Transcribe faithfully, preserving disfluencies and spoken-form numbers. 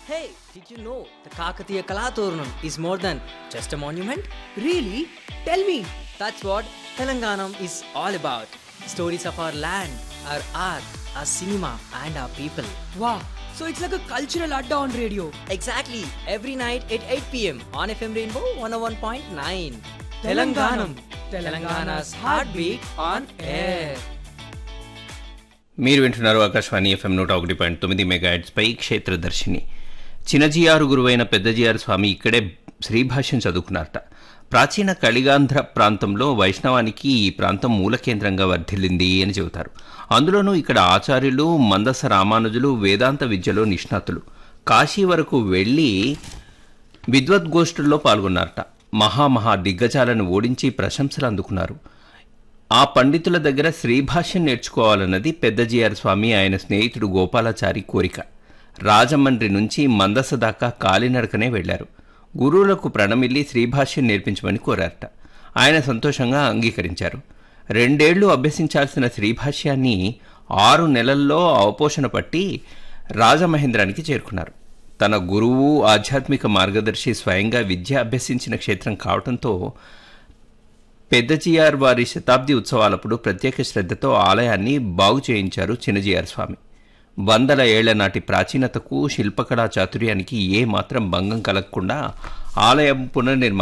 Hey, did you know the Kakatiya Kalaturnam is more than just a monument? Really? Tell me. That's what Telanganam is all about. Stories of our land, our art, our cinema, and our people. Wow. So it's like a cultural adda on radio. Exactly. Every night at eight p.m. on F M Rainbow one oh one point nine. Telanganam. Telangana's heartbeat on air. మీరు వింటున్నారు Akashvani FM నూట ఒకటి point తొమ్మిది megahertz పై క్షేత్రదర్శిని. చిన్నజీఆరు గురువైన పెద్దజీఆర్ స్వామి ఇక్కడే శ్రీభాష్యం చదువుకున్నారట. ప్రాచీన కళిగాంధ్ర ప్రాంతంలో వైష్ణవానికి ఈ ప్రాంతం మూల కేంద్రంగా వర్ధిల్లింది అని చెబుతారు. అందులోనూ ఇక్కడ ఆచార్యులు మందస రామానుజులు వేదాంత విద్యలో నిష్ణాతులు. కాశీ వరకు వెళ్ళి విద్వద్గోష్ఠుల్లో పాల్గొన్నారట. మహామహా దిగ్గజాలను ఓడించి ప్రశంసలు అందుకున్నారు. ఆ పండితుల దగ్గర శ్రీభాష్యం నేర్చుకోవాలన్నది పెద్దజీఆర్ స్వామి ఆయన స్నేహితుడు గోపాలాచారి కోరిక. రాజమండ్రి నుంచి మందస దాకా కాలినడకనే వెళ్లారు. గురువులకు ప్రణమిల్లి శ్రీభాష్యం నేర్పించమని కోరారట. ఆయన సంతోషంగా అంగీకరించారు. రెండేళ్లు అభ్యసించాల్సిన శ్రీభాష్యాన్ని ఆరు నెలల్లో అవపోషణ పట్టి రాజమహేంద్రానికి చేరుకున్నారు. తన గురువు ఆధ్యాత్మిక మార్గదర్శి స్వయంగా విద్య అభ్యసించిన క్షేత్రం కావడంతో పెద్దజీఆర్ వారి శతాబ్ది ఉత్సవాలప్పుడు ప్రత్యేక శ్రద్ధతో ఆలయాన్ని బాగు చేయించారు చిన్నజీఆర్ స్వామి. వందల ఏళ్ల నాటి ప్రాచీనతకు శిల్పకళా చాతుర్యానికి ఏ మాత్రం భంగం కలగకుండా ఆలయం పునర్నిర్మాణం